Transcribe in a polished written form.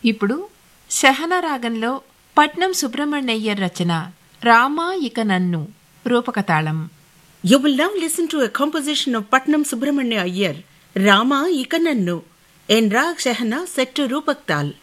ఇప్పుడు శహన రాగంలో పట్నం సుబ్రహ్మణ్యయ్యర్ రచన రామా ఇక నన్ను రూపకతాళం. You will now listen to a composition of Patnam Subramanya Iyer, Rama Ikanannu, in Rag Shahana set to Rupak Tal.